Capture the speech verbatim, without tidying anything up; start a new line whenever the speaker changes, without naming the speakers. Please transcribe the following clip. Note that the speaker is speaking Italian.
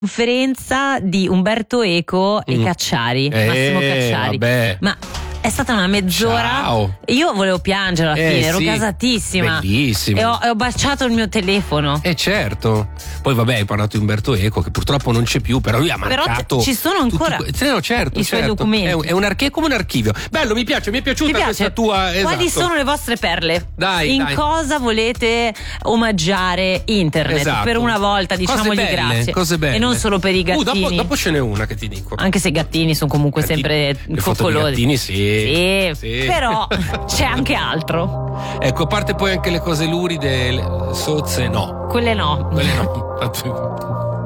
conferenza di Umberto Eco e
Mm.
Cacciari,
Eh,
Massimo Cacciari.
vabbè.
Ma è stata una mezz'ora.
Ciao.
Io volevo piangere alla
Eh,
fine, ero
sì.
gasatissima.
Bellissimo.
E ho, e ho baciato il mio telefono.
Eh certo. Poi vabbè, hai parlato di Umberto Eco, che purtroppo non c'è più, però lui ha
Però
marcato.
c- ci sono ancora
tutti que- no, certo,
i suoi
certo.
documenti.
È, un, è un archi- è come un archivio. Bello, mi piace, mi è piaciuta
Ti piace?
questa tua.
Quali
esatto.
sono le vostre perle?
Dai,
In
dai.
cosa volete omaggiare internet?
Esatto.
Per una volta
Cose
diciamogli
belle,
grazie.
cose belle.
E non solo per i
Uh,
gattini.
dopo, dopo ce n'è una che ti dico.
Anche se i gattini sono comunque
Gattini-
sempre
le foto di
coccolosi.
gattini, sì.
Sì,
Sì.
però c'è anche altro.
Ecco, a parte poi anche le cose luride, le sozze, no.
Quelle no.
Quelle no.